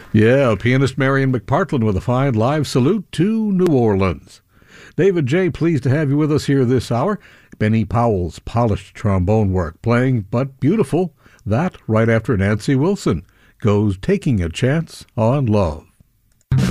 Yeah, pianist Marion McPartland with a fine live salute to New Orleans. David J., pleased to have you with us here this hour. Benny Powell's polished trombone work, playing but beautiful. That right after Nancy Wilson goes Taking a Chance on Love.